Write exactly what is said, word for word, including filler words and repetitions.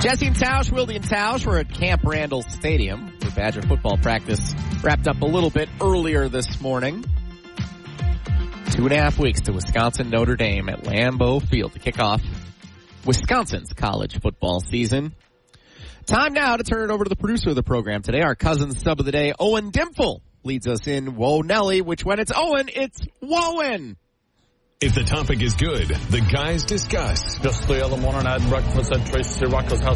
Jesse and Tausch, Wildy and Tausch, we're at Camp Randall Stadium for Badger football practice. Wrapped up a little bit earlier this morning. Two and a half weeks to Wisconsin Notre Dame at Lambeau Field to kick off Wisconsin's college football season. Time now to turn it over to the producer of the program today, our cousin sub of the day, Owen Dimple, leads us in Whoa Nelly, which when it's Owen, it's Wowen. If the topic is good, the guys discuss. Just the other morning I had breakfast at Tracy Rocco's house.